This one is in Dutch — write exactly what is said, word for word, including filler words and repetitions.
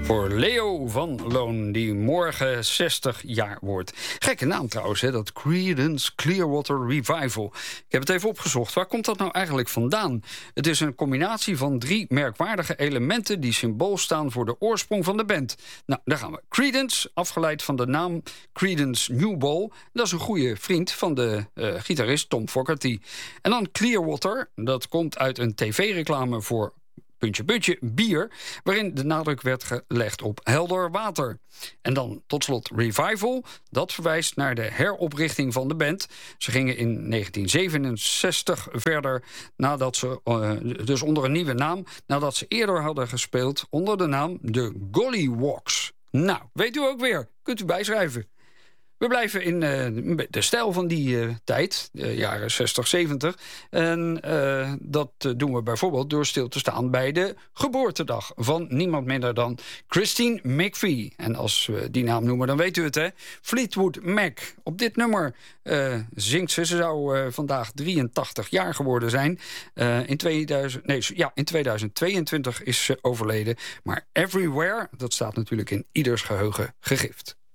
Voor Leo van Loon, die morgen zestig jaar wordt. Gekke naam trouwens, hè, dat Creedence Clearwater Revival. Ik heb het even opgezocht. Waar komt dat nou eigenlijk vandaan? Het is een combinatie van drie merkwaardige elementen die symbool staan voor de oorsprong van de band. Nou, daar gaan we. Creedence, afgeleid van de naam Creedence Newbold. Dat is een goede vriend van de uh, gitarist Tom Fogerty. En dan Clearwater, dat komt uit een tv-reclame voor puntje, puntje, bier, waarin de nadruk werd gelegd op helder water. En dan tot slot Revival, dat verwijst naar de heroprichting van de band. Ze gingen in negentien zevenenzestig verder, nadat ze, uh, dus onder een nieuwe naam, nadat ze eerder hadden gespeeld onder de naam de Gollywalks. Nou, weet u ook weer, kunt u bijschrijven. We blijven in uh, de stijl van die uh, tijd, de jaren zestig, zeventig. En uh, dat uh, doen we bijvoorbeeld door stil te staan bij de geboortedag van niemand minder dan Christine McVie. En als we die naam noemen, dan weet u het, hè? Fleetwood Mac. Op dit nummer uh, zingt ze. Ze zou uh, vandaag drieëntachtig jaar geworden zijn. Uh, in, tweeduizend, nee, ja, in tweeduizend tweeëntwintig is ze overleden. Maar Everywhere, dat staat natuurlijk in ieders geheugen gegrift.